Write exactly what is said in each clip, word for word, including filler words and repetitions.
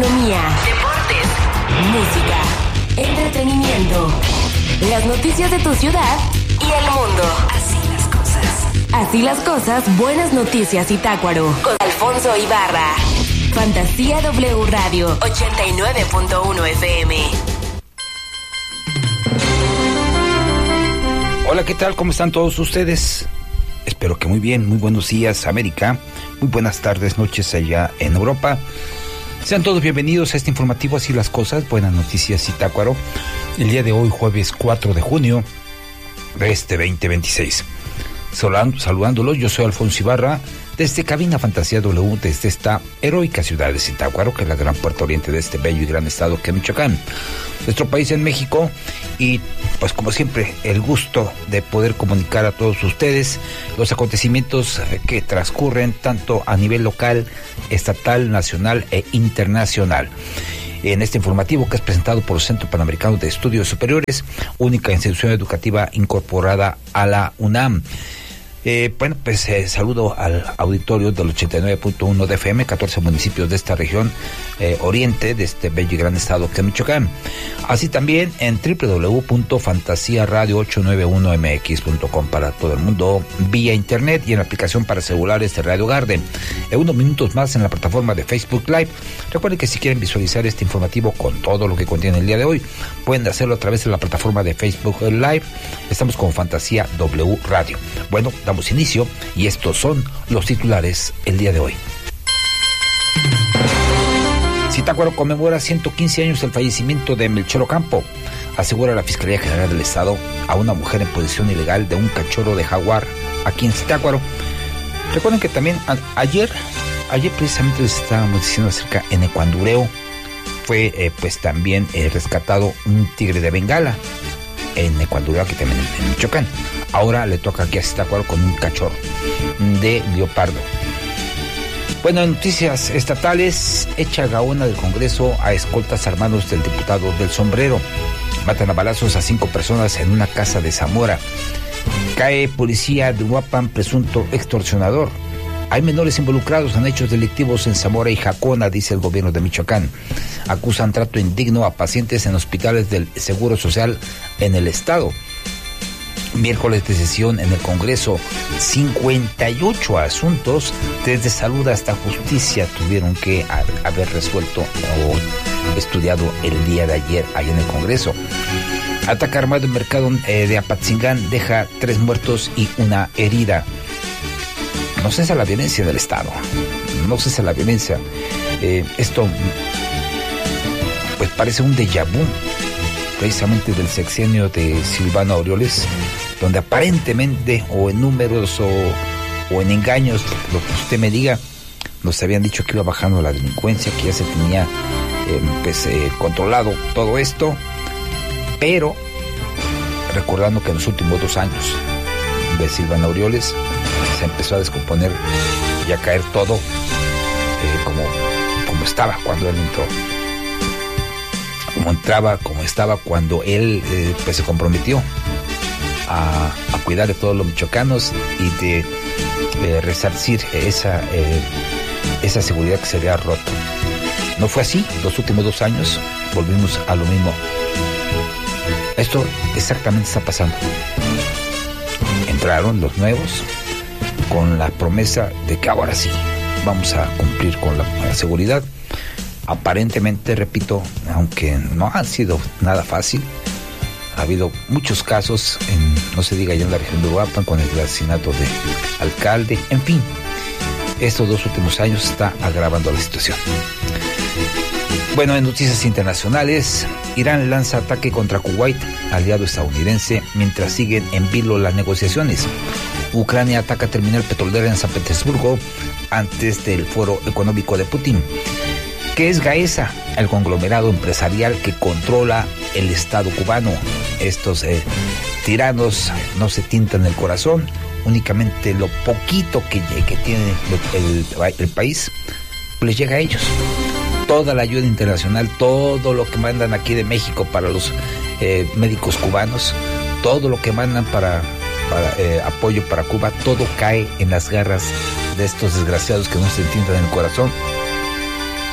economía, deportes, música, entretenimiento, las noticias de tu ciudad y el mundo. Así las cosas. Así las cosas, buenas noticias Zitácuaro. Con Alfonso Ibarra. Fantasía W Radio ochenta y nueve punto uno F M. Hola, ¿qué tal? ¿Cómo están todos ustedes? Espero que muy bien. Muy buenos días, América. Muy buenas tardes, noches allá en Europa. Sean todos bienvenidos a este informativo Así las cosas, buenas noticias Zitácuaro. El día de hoy, jueves cuatro de junio de este veinte veintiséis. Saludando, saludándolos, yo soy Alfonso Ibarra, desde Cabina Fantasía W, desde esta heroica ciudad de Zitácuaro, que es la gran puerta oriente de este bello y gran estado que es Michoacán, nuestro país en México. Y pues como siempre, el gusto de poder comunicar a todos ustedes los acontecimientos que transcurren tanto a nivel local, estatal, nacional e internacional. En este informativo que es presentado por el Centro Panamericano de Estudios Superiores, única institución educativa incorporada a la UNAM. Eh, bueno, pues eh, saludo al auditorio del ochenta y nueve punto uno de F M, catorce municipios de esta región eh, oriente, de este bello y gran estado que es Michoacán. Así también en doble u doble u doble u punto fantasía radio ochocientos noventa y uno m x punto com para todo el mundo, vía internet y en la aplicación para celulares de Radio Garden. En unos minutos más en la plataforma de Facebook Live. Recuerden que si quieren visualizar este informativo con todo lo que contiene el día de hoy, pueden hacerlo a través de la plataforma de Facebook Live. Estamos con Fantasía W Radio. Bueno, damos inicio y estos son los titulares el día de hoy. Zitácuaro conmemora ciento quince años del fallecimiento de Melchor Ocampo. Asegura la Fiscalía General del Estado a una mujer en posesión ilegal de un cachorro de jaguar aquí en Zitácuaro. Recuerden que también a, ayer, ayer precisamente les estábamos diciendo acerca en Ecuandureo, fue eh, pues también eh, rescatado un tigre de Bengala en Ecuador, aquí también en Michoacán. Ahora le toca aquí a Zitácuaro con un cachorro de leopardo. Bueno, en noticias estatales, echa gaona del Congreso a escoltas armados del diputado del Sombrero. Matan a balazos a cinco personas en una casa de Zamora. Cae policía de Uruapan, presunto extorsionador. Hay menores involucrados en hechos delictivos en Zamora y Jacona, dice el gobierno de Michoacán. Acusan trato indigno a pacientes en hospitales del Seguro Social en el estado. Miércoles de sesión en el Congreso, cincuenta y ocho asuntos, desde salud hasta justicia, tuvieron que haber resuelto o estudiado el día de ayer allá en el Congreso. Ataque armado en mercado eh, de Apatzingán deja tres muertos y una herida. No cesa la violencia del Estado, no cesa la violencia. Eh, esto pues parece un déjà vu, precisamente del sexenio de Silvano Aureoles, donde aparentemente, o en números o, o en engaños, lo que usted me diga, nos habían dicho que iba bajando la delincuencia, que ya se tenía eh, pues, eh, controlado todo esto, pero recordando que en los últimos dos años de Silvano Aureoles se empezó a descomponer y a caer todo eh, como, como estaba cuando él entró, como entraba, como estaba cuando él eh, pues se comprometió a, a cuidar de todos los michoacanos y de eh, resarcir esa, eh, esa seguridad que se había roto. No fue así, los últimos dos años volvimos a lo mismo. Esto exactamente está pasando. Entraron los nuevos con la promesa de que ahora sí vamos a cumplir con la, la seguridad. Aparentemente, repito, aunque no ha sido nada fácil, ha habido muchos casos, en, no se diga ya en la región de Uruapan, con el asesinato de alcalde, en fin, estos dos últimos años está agravando la situación. Bueno, en noticias internacionales, Irán lanza ataque contra Kuwait, aliado estadounidense, mientras siguen en vilo las negociaciones. Ucrania ataca terminal petrolera en San Petersburgo antes del foro económico de Putin. ¿Qué es Gaesa? El conglomerado empresarial que controla el Estado cubano. Estos eh, tiranos no se tintan el corazón, únicamente lo poquito que, que tiene el, el, el país les llega a ellos. Toda la ayuda internacional, todo lo que mandan aquí de México para los eh, médicos cubanos, todo lo que mandan para, para eh, apoyo para Cuba, todo cae en las garras de estos desgraciados que no se entiendan en el corazón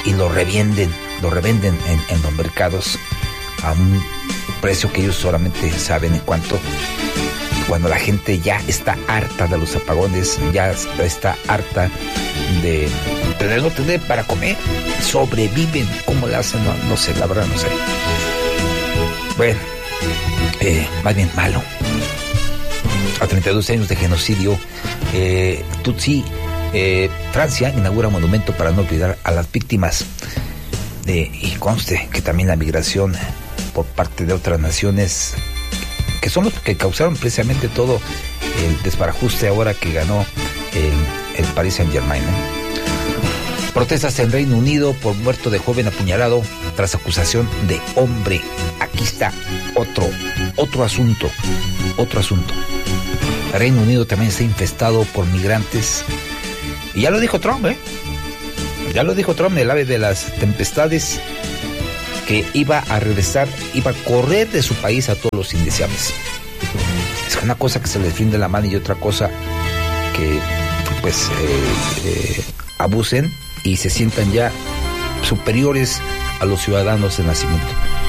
y lo revenden, lo revenden en, en los mercados a un precio que ellos solamente saben en cuánto. Cuando la gente ya está harta de los apagones, ya está harta de, de no tener para comer, sobreviven. ¿Cómo lo hacen? No, no sé, la verdad no sé. Bueno, eh, más bien malo. A treinta y dos años de genocidio, eh, Tutsi, eh, Francia inaugura un monumento para no olvidar a las víctimas. Eh, y conste que también la migración por parte de otras naciones, que son los que causaron precisamente todo el desbarajuste ahora que ganó el, el Paris Saint-Germain. ¿eh? Protestas en Reino Unido por muerto de joven apuñalado tras acusación de hombre. Aquí está otro, otro asunto, otro asunto. El Reino Unido también está infestado por migrantes. Y ya lo dijo Trump, ¿eh? Ya lo dijo Trump, el ave de las tempestades, que iba a regresar, iba a correr de su país a todos los indeseables. Es una cosa que se les rinde la mano y otra cosa que pues eh, eh, abusen y se sientan ya superiores a los ciudadanos de nacimiento.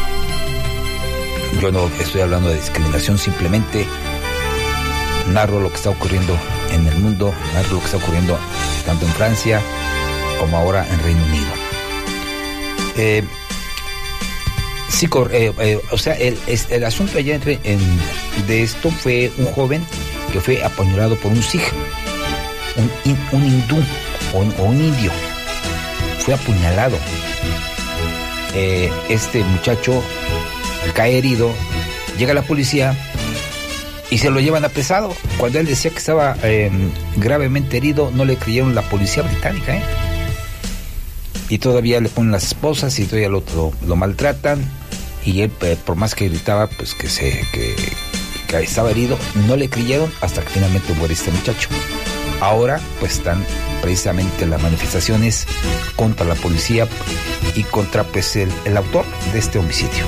Yo no estoy hablando de discriminación, simplemente narro lo que está ocurriendo en el mundo, narro lo que está ocurriendo tanto en Francia como ahora en Reino Unido. Eh, Sí, eh, eh, o sea, el, el asunto allá entre, en, de esto fue un joven que fue apuñalado por un sikh, un, un hindú o un, o un indio. Fue apuñalado. Eh, este muchacho cae herido, llega la policía y se lo llevan apresado. Cuando él decía que estaba eh, gravemente herido, no le creyeron la policía británica, ¿eh? Y todavía le ponen las esposas y todavía lo, lo, lo maltratan. Y él, por más que gritaba, pues que se que, que estaba herido, no le creyeron hasta que finalmente muere este muchacho. Ahora, pues están precisamente las manifestaciones contra la policía y contra pues el, el autor de este homicidio.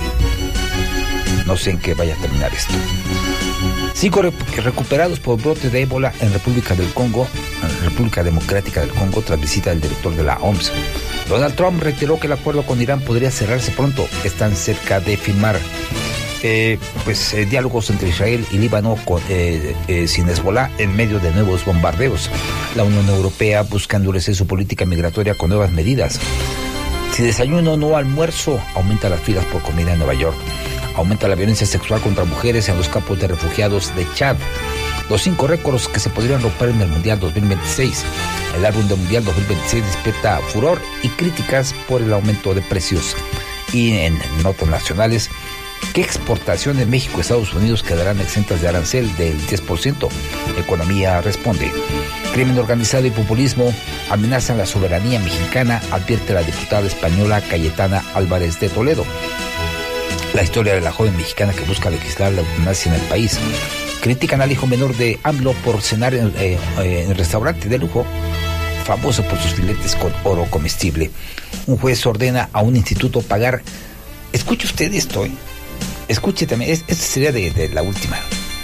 No sé en qué vaya a terminar esto. Cinco recuperados por brote de ébola en República del Congo, en República Democrática del Congo, tras visita del director de la O M S. Donald Trump reiteró que el acuerdo con Irán podría cerrarse pronto. Están cerca de firmar eh, pues eh, diálogos entre Israel y Líbano con, eh, eh, sin Hezbolá en medio de nuevos bombardeos. La Unión Europea busca endurecer su política migratoria con nuevas medidas. Si desayuno no almuerzo, aumenta las filas por comida en Nueva York. Aumenta la violencia sexual contra mujeres en los campos de refugiados de Chad. Los cinco récords que se podrían romper en el Mundial dos mil veintiséis. El álbum del Mundial dos mil veintiséis despierta furor y críticas por el aumento de precios. Y en notas nacionales, ¿qué exportaciones de México a Estados Unidos quedarán exentas de arancel del diez por ciento? Economía responde. Crimen organizado y populismo amenazan la soberanía mexicana, advierte la diputada española Cayetana Álvarez de Toledo. La historia de la joven mexicana que busca legislar la eutanasia en el país. Critican al hijo menor de AMLO por cenar en, eh, en el restaurante de lujo, famoso por sus filetes con oro comestible. Un juez ordena a un instituto pagar. Escuche usted esto, ¿eh? Escuche también, esta sería de, de la última.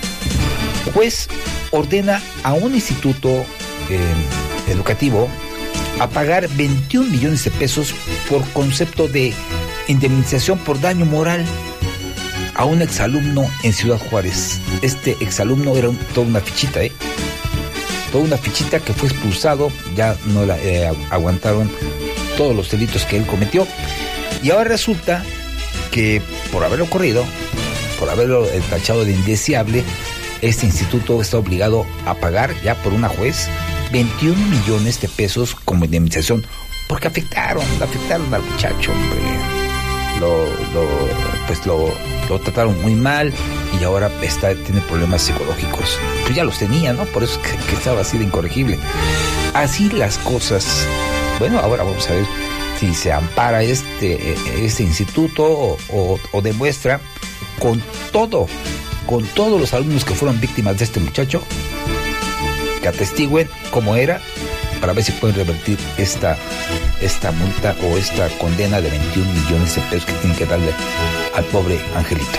Juez ordena a un instituto eh, educativo a pagar veintiún millones de pesos por concepto de indemnización por daño moral a un exalumno en Ciudad Juárez. Este exalumno era un, toda una fichita, ¿eh? Toda una fichita que fue expulsado, ya no la eh, aguantaron todos los delitos que él cometió. Y ahora resulta que por haberlo corrido, por haberlo tachado de indeseable, este instituto está obligado a pagar ya por una juez veintiún millones de pesos como indemnización, porque afectaron, afectaron al muchacho, hombre. Lo, lo, pues lo, lo trataron muy mal y ahora está, tiene problemas psicológicos. Pues ya los tenía, ¿no? Por eso que, que estaba así de incorregible. Así las cosas. Bueno, ahora vamos a ver si se ampara este, este instituto o, o, o demuestra con todo, con todos los alumnos que fueron víctimas de este muchacho, que atestiguen cómo era, para ver si pueden revertir esta, esta multa o esta condena de veintiún millones de pesos que tienen que darle al pobre angelito.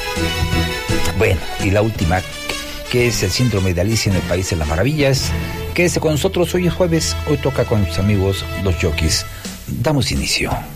Bueno, y la última, que es el síndrome de Alicia en el País de las Maravillas. Quédese con nosotros, hoy es jueves, hoy toca con sus amigos los Jockeys. damos inicio.